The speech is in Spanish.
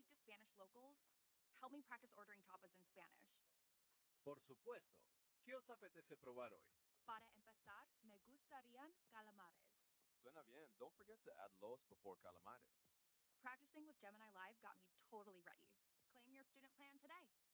speak to Spanish locals, help me practice ordering tapas in Spanish. Por supuesto. ¿Qué os apetece probar hoy? Para empezar, me gustarían calamares. Suena bien. Don't forget to add los before calamares. Practicing with Gemini Live got me totally ready. Claim your student plan today.